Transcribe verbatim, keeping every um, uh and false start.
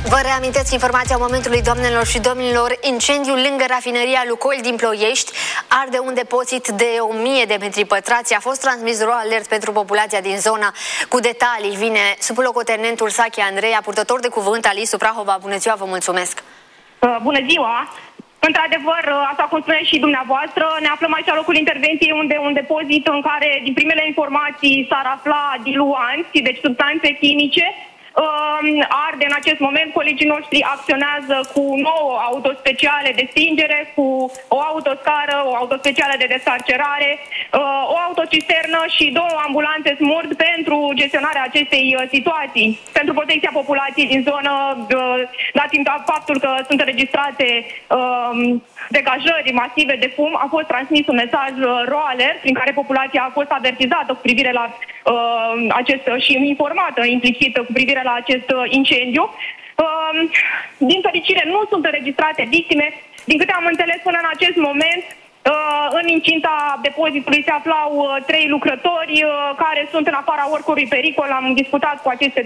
Vă reamintesc informația momentului, doamnelor și domnilor. Incendiul lângă rafineria Lukoil din Ploiești arde un depozit de o mie de metri pătrați. A fost transmis ro alert pentru populația din zona. Cu detalii vine sublocotenentul Sache Andreea, purtător de cuvânt Ali Suprahova. Bună ziua, vă mulțumesc! Uh, bună ziua! Într-adevăr, așa cum spuneți și dumneavoastră, ne aflăm aici la locul intervenției, unde un depozit în care, din primele informații, s-ar afla diluanți, deci substanțe chimice. Arde în acest moment. Colegii noștri acționează cu nouă autospeciale de stingere, cu o autoscară, o autospecială de descarcerare, o autocisternă și două ambulanțe SMURD pentru gestionarea acestei situații. Pentru protecția populației din zonă, dat fiind faptul că sunt înregistrate degajări masive de fum, a fost transmis un mesaj ro alert prin care populația a fost avertizată cu privire la acest și informată implicit cu privire la acest incendiu. Din fericire nu sunt înregistrate victime. Din câte am înțeles până în acest moment, în incinta depozitului se aflau trei lucrători care sunt în afara oricărui pericol. Am discutat cu aceste